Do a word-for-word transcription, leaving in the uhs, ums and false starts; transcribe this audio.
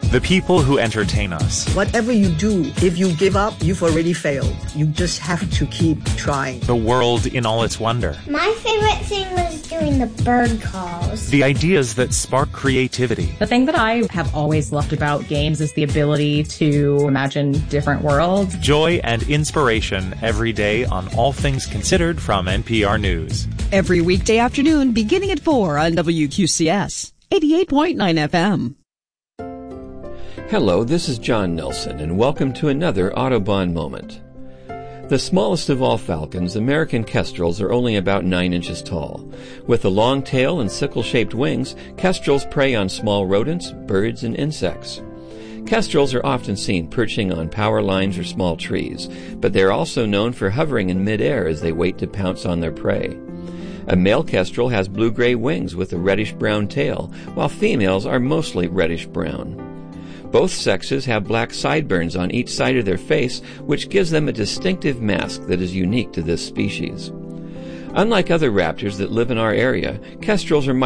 The people who entertain us. Whatever you do, if you give up, you've already failed. You just have to keep trying. The world in all its wonder. My favorite thing was doing the bird calls. The ideas that spark creativity. The thing that I have always loved about games is the ability to imagine different worlds. Joy and inspiration every day on All Things Considered from N P R News. Every weekday afternoon beginning at four on W Q C S, eighty-eight point nine F M. Hello, this is John Nelson, and welcome to another Autobahn Moment. The smallest of all falcons, American kestrels, are only about nine inches tall. With a long tail and sickle-shaped wings, kestrels prey on small rodents, birds, and insects. Kestrels are often seen perching on power lines or small trees, but they are also known for hovering in midair as they wait to pounce on their prey. A male kestrel has blue-gray wings with a reddish-brown tail, while females are mostly reddish-brown. Both sexes have black sideburns on each side of their face, which gives them a distinctive mask that is unique to this species. Unlike other raptors that live in our area, kestrels are